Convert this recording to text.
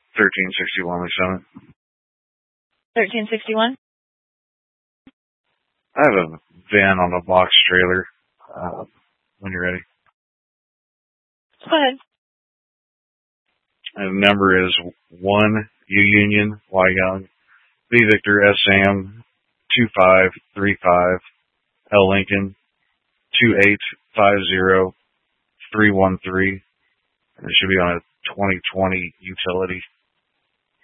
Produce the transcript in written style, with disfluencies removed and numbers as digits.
1361 Summit. 1361? I have a van on a box trailer. When you're ready. Go ahead. And the number is 1 U Union Y Young B Victor S Sam 2535 L Lincoln 2850313. And it should be on a 2020 utility.